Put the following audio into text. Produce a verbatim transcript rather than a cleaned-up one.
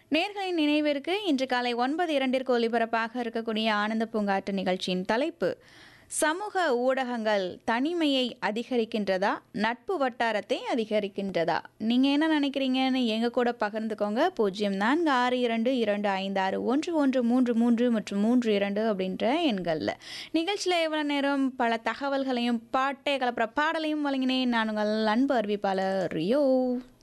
நேர்களின் நினைவிற்கு இன்று காலை ஒன்பது இரண்டிற்கு ஒலிபரப்பாக இருக்கக்கூடிய ஆனந்த பூங்காற்று நிகழ்ச்சியின் தலைப்பு சமூக ஊடகங்கள் தனிமையை அதிகரிக்கின்றதா நட்பு வட்டாரத்தை அதிகரிக்கின்றதா? நீங்கள் என்ன நினைக்கிறீங்கன்னு எங்கள் கூட பகிர்ந்துக்கோங்க. பூஜ்ஜியம் நான்கு ஆறு இரண்டு இரண்டு ஐந்து ஆறு ஒன்று ஒன்று மூன்று மூன்று மற்றும் மூன்று இரண்டு அப்படின்ற எண்களில் நிகழ்ச்சியில் எவ்வளோ நேரம் பல தகவல்களையும் பாட்டை கலப்புற பாடலையும் வழங்கினேன். நான் உங்கள் அன்பு அறிவிப்பாளர் ரியோ.